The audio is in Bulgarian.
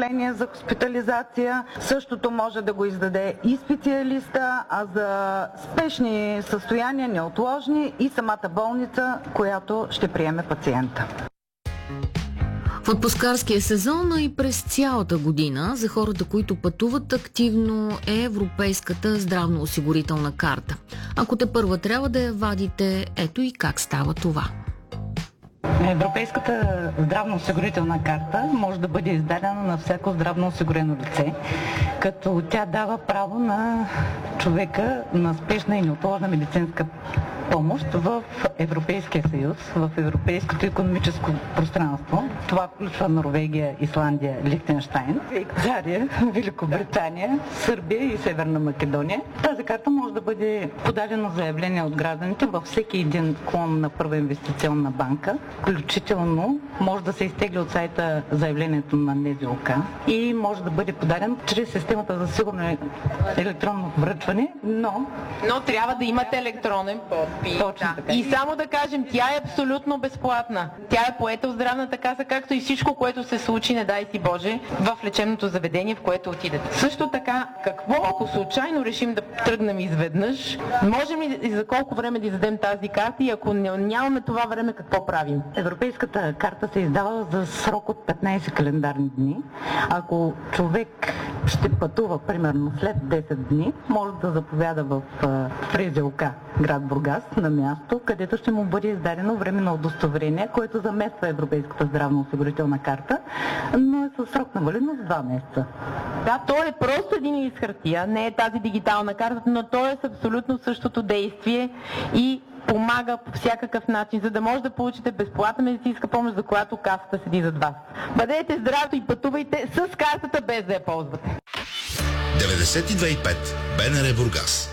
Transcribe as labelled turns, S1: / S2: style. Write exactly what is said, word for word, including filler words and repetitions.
S1: направление за хоспитализация. Същото може да го издаде и специалиста, а за спешни състояния, неотложни, и самата болница, която ще приеме пациента.
S2: В отпускарския сезон, а и през цялата година за хората, които пътуват активно, е Европейската здравноосигурителна карта. Ако те първа трябва да я вадите, ето и как става това.
S1: Европейската здравноосигурителна карта може да бъде издадена на всяко здравноосигурено лице, като тя дава право на човека на спешна и неотложна медицинска помощ в Европейския съюз, в Европейското икономическо пространство. Това включва Норвегия, Исландия, Лихтенщайн, Швейцария, Великобритания, Сърбия и Северна Македония. Тази карта може да бъде подадено заявление от гражданите във всеки един клон на Първа инвестиционна банка. Включително може да се изтегли от сайта заявлението на Н З О К и може да бъде подаден чрез системата за сигурно електронно връчване, но...
S3: Но трябва да имате електронен подпис.
S1: Точно така.
S3: И само да кажем, тя е абсолютно безплатна. Тя е поета от здравната каса, както и всичко, което се случи, не дай си Боже, в лечебното заведение, в което отидете. Също така, какво ако случайно решим да тръгнем изведнъж, можем ли и за колко време да издадем тази карта и ако нямаме това време, какво правим?
S1: Европейската карта се издава за срок от петнайсет календарни дни. Ако човек ще пътува примерно след десет дни, може да заповяда в Р З О К град Бургас на място, където ще му бъде издадено временно удостоверение, което замества Европейската здравноосигурителна карта, но е със срок на валидност два месеца.
S3: Да, то е просто един лист хартия, не е тази дигитална карта, но то е с абсолютно същото действие и помага по всякакъв начин, за да може да получите безплатна медицинска помощ, за която касата седи зад вас. Бъдете здрави и пътувайте с картата без да я ползвате.
S4: деветдесет и две и пет Б Н Р Бургас.